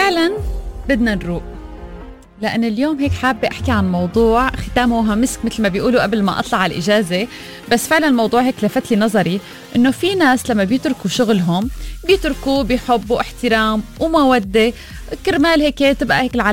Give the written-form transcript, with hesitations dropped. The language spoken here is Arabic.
فعلا بدنا نروق، لأن اليوم هيك حابة أحكي عن موضوع ختامه مسك مثل ما بيقولوا قبل ما أطلع على الإجازة. بس فعلا الموضوع هيك لفت لي نظري، إنه في ناس لما بيتركوا شغلهم بيتركوا بحب واحترام ومودة، كرمال هيك تبقى هيك